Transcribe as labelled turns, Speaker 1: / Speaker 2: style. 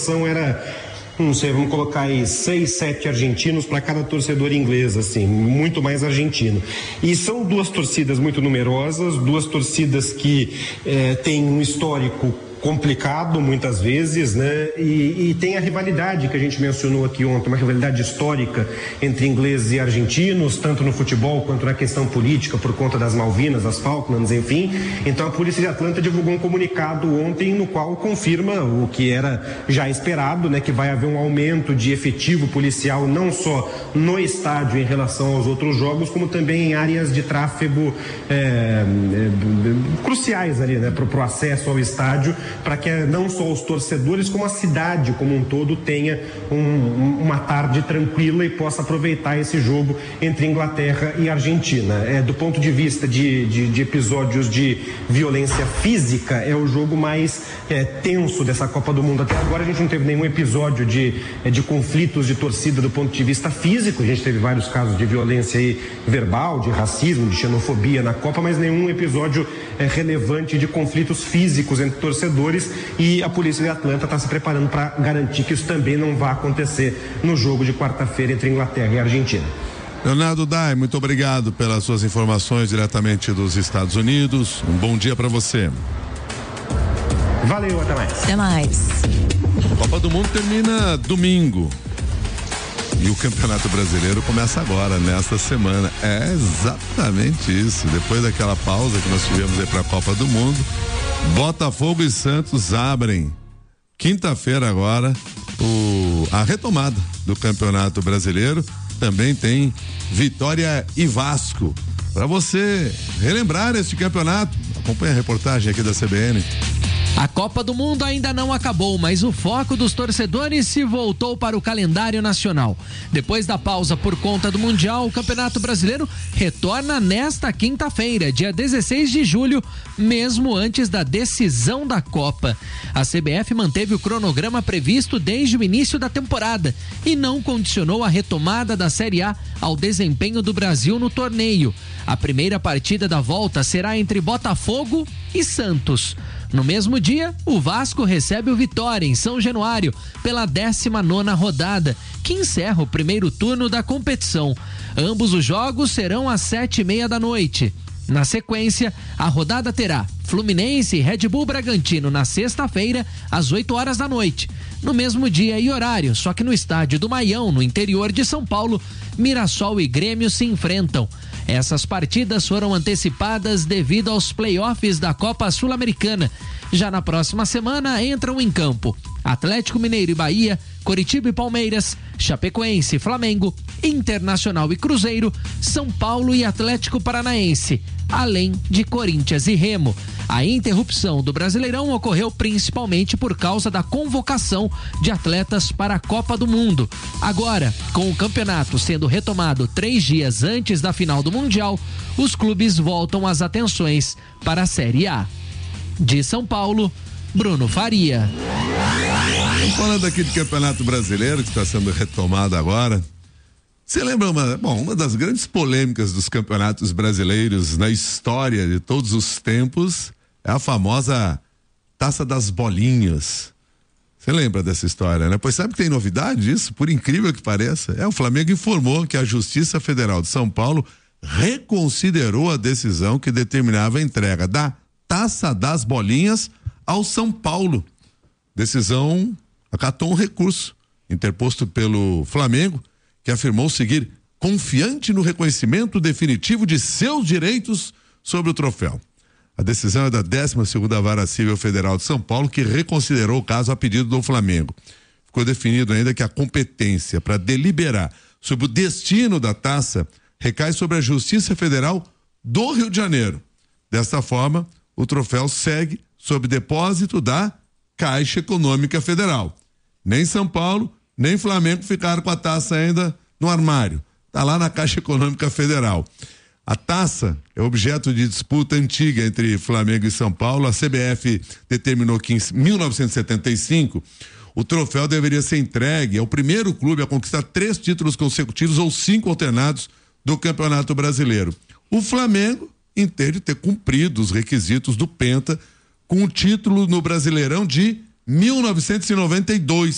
Speaker 1: proporção era, não sei, vamos colocar aí 6, 7 argentinos para cada torcedor inglês, assim, muito mais argentino. E são duas torcidas muito numerosas, duas torcidas que têm um histórico complicado muitas vezes, né? E tem a rivalidade que a gente mencionou aqui ontem, uma rivalidade histórica entre ingleses e argentinos, tanto no futebol quanto na questão política, por conta das Malvinas, das Falklands, enfim. Então a Polícia de Atlanta divulgou um comunicado ontem no qual confirma o que era já esperado, né? Que vai haver um aumento de efetivo policial não só no estádio em relação aos outros jogos, como também em áreas de tráfego cruciais ali, né? Para o acesso ao estádio, para que não só os torcedores, como a cidade como um todo tenha uma tarde tranquila e possa aproveitar esse jogo entre Inglaterra e Argentina. Do ponto de vista de episódios de violência física, é o jogo mais tenso dessa Copa do Mundo. Até agora a gente não teve nenhum episódio de conflitos de torcida do ponto de vista físico. A gente teve vários casos de violência aí verbal, de racismo, de xenofobia na Copa, mas nenhum episódio relevante de conflitos físicos entre torcedores, e a Polícia de Atlanta está se preparando para garantir que isso também não vai acontecer no jogo de quarta-feira entre Inglaterra e Argentina.
Speaker 2: Leonardo Dai, muito obrigado pelas suas informações diretamente dos Estados Unidos. Um bom dia para você.
Speaker 1: Valeu, até mais.
Speaker 3: Até mais.
Speaker 2: A Copa do Mundo termina domingo. E o Campeonato Brasileiro começa agora, nesta semana. É exatamente isso. Depois daquela pausa que nós tivemos aí para a Copa do Mundo, Botafogo e Santos abrem quinta-feira agora a retomada do Campeonato Brasileiro. Também tem Vitória e Vasco. Para você relembrar este campeonato, acompanhe a reportagem aqui da CBN.
Speaker 4: A Copa do Mundo ainda não acabou, mas o foco dos torcedores se voltou para o calendário nacional. Depois da pausa por conta do Mundial, o Campeonato Brasileiro retorna nesta quinta-feira, dia 16 de julho, mesmo antes da decisão da Copa. A CBF manteve o cronograma previsto desde o início da temporada e não condicionou a retomada da Série A ao desempenho do Brasil no torneio. A primeira partida da volta será entre Botafogo e Santos. No mesmo dia, o Vasco recebe o Vitória em São Januário pela 19ª rodada, que encerra o primeiro turno da competição. Ambos os jogos serão às 7:30 da noite. Na sequência, a rodada terá Fluminense e Red Bull Bragantino na sexta-feira, às 8 horas da noite. No mesmo dia e horário, só que no estádio do Maião, no interior de São Paulo, Mirassol e Grêmio se enfrentam. Essas partidas foram antecipadas devido aos playoffs da Copa Sul-Americana. Já na próxima semana entram em campo Atlético Mineiro e Bahia, Coritiba e Palmeiras, Chapecoense e Flamengo, Internacional e Cruzeiro, São Paulo e Atlético Paranaense, além de Corinthians e Remo. A interrupção do Brasileirão ocorreu principalmente por causa da convocação de atletas para a Copa do Mundo. Agora, com o campeonato sendo retomado 3 dias antes da final do Mundial, os clubes voltam as atenções para a Série A. De São Paulo, Bruno Faria.
Speaker 2: Falando aqui de Campeonato Brasileiro, que está sendo retomado agora, você lembra uma das grandes polêmicas dos campeonatos brasileiros na história de todos os tempos é a famosa Taça das Bolinhas. Você lembra dessa história, né? Pois sabe que tem novidade disso? Por incrível que pareça, o Flamengo informou que a Justiça Federal de São Paulo reconsiderou a decisão que determinava a entrega da Taça das Bolinhas ao São Paulo. Decisão acatou um recurso interposto pelo Flamengo, que afirmou seguir confiante no reconhecimento definitivo de seus direitos sobre o troféu. A decisão é da 12ª Vara Civil Federal de São Paulo, que reconsiderou o caso a pedido do Flamengo. Ficou definido ainda que a competência para deliberar sobre o destino da taça recai sobre a Justiça Federal do Rio de Janeiro. Desta forma, o troféu segue sob depósito da Caixa Econômica Federal. Nem São Paulo, nem Flamengo ficaram com a taça ainda no armário. Está lá na Caixa Econômica Federal. A taça é objeto de disputa antiga entre Flamengo e São Paulo. A CBF determinou que em 1975 o troféu deveria ser entregue ao primeiro clube a conquistar 3 títulos consecutivos ou 5 alternados do Campeonato Brasileiro. O Flamengo entende ter cumprido os requisitos do Penta com o título no Brasileirão de 1992.